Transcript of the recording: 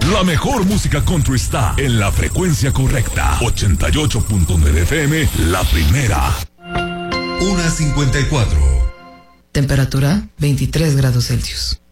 La mejor música country está en la frecuencia correcta. 88.9 FM, la primera. 1:54. Temperatura 23 grados Celsius.